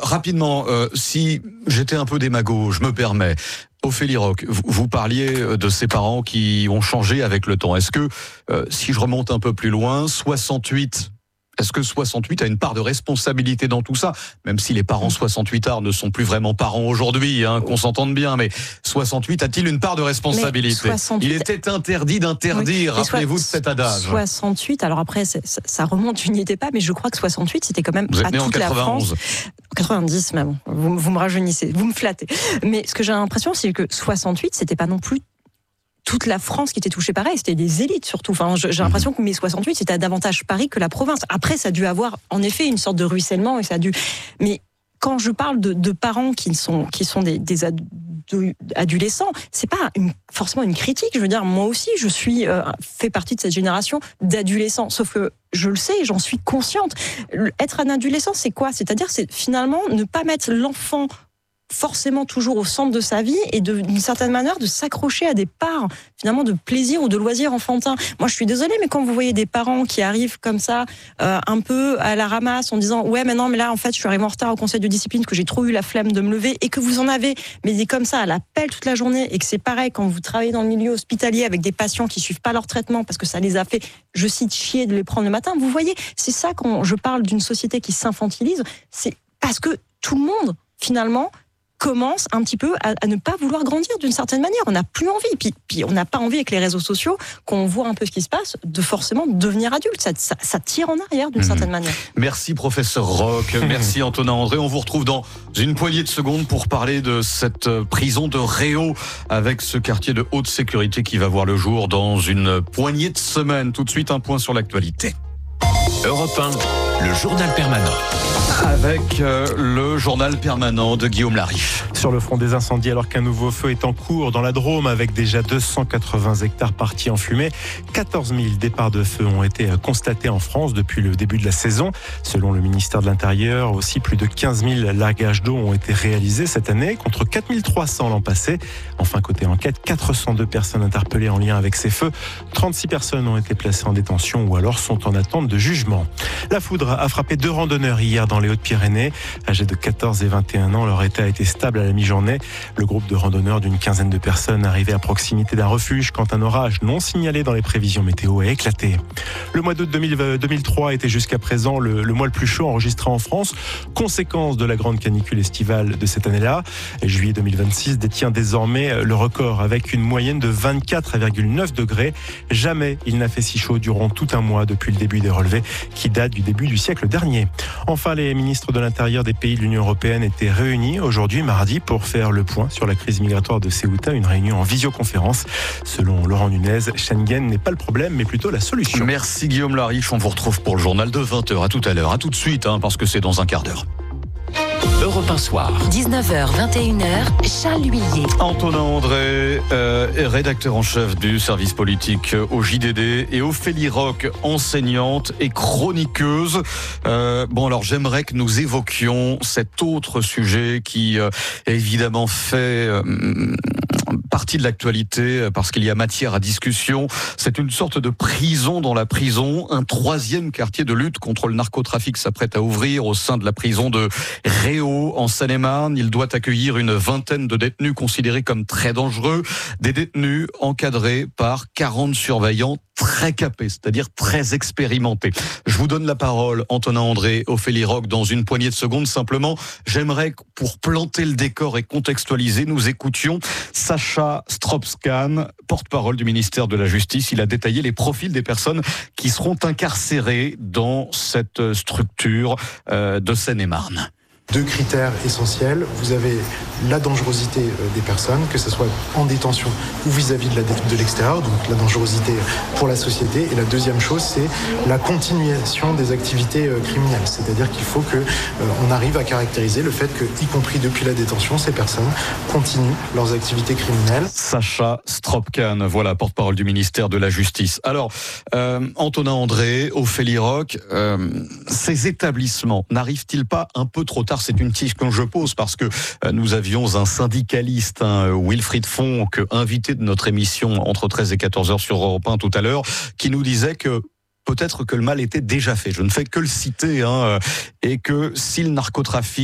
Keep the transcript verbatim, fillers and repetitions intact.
rapidement, euh, si j'étais un peu démago, je me permets. Ophélie Roch, vous, vous parliez de ces parents qui ont changé avec le temps. Est-ce que, euh, si je remonte un peu plus loin, soixante-huit... Est-ce que soixante-huit a une part de responsabilité dans tout ça? Même si les parents soixante-huitards ne sont plus vraiment parents aujourd'hui, hein, qu'on s'entende bien, mais soixante-huit a-t-il une part de responsabilité? soixante-huit... Il était interdit d'interdire, oui. Rappelez-vous de cet adage. soixante-huit, alors après, ça, ça remonte, tu n'y étais pas, mais je crois que soixante-huit, c'était quand même vous êtes à né toute en la France. quatre-vingt-dix même, vous, vous me rajeunissez, vous me flattez. Mais ce que j'ai l'impression, c'est que soixante-huit, c'était pas non plus toute la France qui était touchée pareil, c'était des élites surtout. Enfin, j'ai l'impression que mai soixante-huit, c'était davantage Paris que la province. Après, ça a dû avoir, en effet, une sorte de ruissellement et ça a dû. Mais quand je parle de, de parents qui sont qui sont des, des adolescents, c'est pas une, forcément une critique. Je veux dire, moi aussi, je suis euh, fait partie de cette génération d'adolescents. Sauf que je le sais, j'en suis consciente. Être un adolescent, c'est quoi? C'est-à-dire, c'est finalement ne pas mettre l'enfant forcément toujours au centre de sa vie et de, d'une certaine manière de s'accrocher à des parts finalement de plaisir ou de loisirs enfantins. Moi je suis désolée, mais quand vous voyez des parents qui arrivent comme ça euh, un peu à la ramasse en disant ouais mais non mais là en fait je suis arrivé en retard au conseil de discipline parce que j'ai trop eu la flemme de me lever, et que vous en avez mais des comme ça à la pelle toute la journée, et que c'est pareil quand vous travaillez dans le milieu hospitalier avec des patients qui suivent pas leur traitement parce que ça les a fait, je cite, chier de les prendre le matin. Vous voyez, c'est ça quand je parle d'une société qui s'infantilise, c'est parce que tout le monde finalement commence un petit peu à, à ne pas vouloir grandir d'une certaine manière. On n'a plus envie. Puis, puis on n'a pas envie avec les réseaux sociaux, qu'on voit un peu ce qui se passe, de forcément devenir adulte. Ça, ça, ça tire en arrière d'une mmh. certaine manière. Merci professeur Roch, merci Antonin André. On vous retrouve dans une poignée de secondes pour parler de cette prison de Réau avec ce quartier de haute sécurité qui va voir le jour dans une poignée de semaines. Tout de suite, un point sur l'actualité. Europe un, le journal permanent. Avec euh, le journal permanent de Guillaume Larriche. Sur le front des incendies, alors qu'un nouveau feu est en cours dans la Drôme, avec déjà deux cent quatre-vingts hectares partis en fumée, quatorze mille départs de feu ont été constatés en France depuis le début de la saison. Selon le ministère de l'Intérieur, aussi plus de quinze mille largages d'eau ont été réalisés cette année, contre quatre mille trois cents l'an passé. Enfin, côté enquête, quatre cent deux personnes interpellées en lien avec ces feux. trente-six personnes ont été placées en détention ou alors sont en attente de jugement. La foudre a frappé deux randonneurs hier dans les Hautes-Pyrénées. Âgés de quatorze et vingt et un ans, leur état était stable à la mi-journée. Le groupe de randonneurs d'une quinzaine de personnes arrivait à proximité d'un refuge quand un orage non signalé dans les prévisions météo a éclaté. Le mois d'août deux mille trois était jusqu'à présent le, le mois le plus chaud enregistré en France, conséquence de la grande canicule estivale de cette année-là. Et juillet deux mille vingt-six détient désormais le record avec une moyenne de vingt-quatre virgule neuf degrés. Jamais il n'a fait si chaud durant tout un mois depuis le début des relevés qui datent du début du siècle dernier. Enfin, les ministres de l'Intérieur des pays de l'Union européenne étaient réunis aujourd'hui, mardi, pour faire le point sur la crise migratoire de Ceuta, une réunion en visioconférence. Selon Laurent Nunez, Schengen n'est pas le problème, mais plutôt la solution. Merci Guillaume Larriche, on vous retrouve pour le journal de vingt heures. À tout à l'heure, à tout de suite, hein, parce que c'est dans un quart d'heure. Europe un soir. dix-neuf heures, vingt et une heures, Charles Huillier. Antonin André, euh, rédacteur en chef du service politique au J D D, et Ophélie Roch, enseignante et chroniqueuse. Euh, bon, alors j'aimerais que nous évoquions cet autre sujet qui euh, évidemment fait euh, partie de l'actualité parce qu'il y a matière à discussion. C'est une sorte de prison dans la prison. Un troisième quartier de lutte contre le narcotrafic s'apprête à ouvrir au sein de la prison de Réau en Seine-et-Marne. Il doit accueillir une vingtaine de détenus considérés comme très dangereux. Des détenus encadrés par quarante surveillants très capés, c'est-à-dire très expérimentés. Je vous donne la parole, Antonin André, Ophélie Roch, dans une poignée de secondes. Simplement, j'aimerais, pour planter le décor et contextualiser, nous écoutions Sacha Strobskan, porte-parole du ministère de la Justice. Il a détaillé les profils des personnes qui seront incarcérées dans cette structure euh, de Seine-et-Marne. Deux critères essentiels. Vous avez la dangerosité des personnes, que ce soit en détention ou vis-à-vis de, la, de l'extérieur, donc la dangerosité pour la société. Et la deuxième chose, c'est la continuation des activités criminelles. C'est-à-dire qu'il faut que euh, on arrive à caractériser le fait que, y compris depuis la détention, ces personnes continuent leurs activités criminelles. Sacha Strobskan, voilà, porte-parole du ministère de la Justice. Alors, euh, Antonin André, Ophélie Roch, euh, ces établissements n'arrivent-ils pas un peu trop tard? C'est une question que je pose parce que nous avions un syndicaliste, hein, Wilfried Fonck, invité de notre émission entre treize et quatorze heures sur Europe un tout à l'heure, qui nous disait que peut-être que le mal était déjà fait. Je ne fais que le citer, hein, et que si le narcotrafic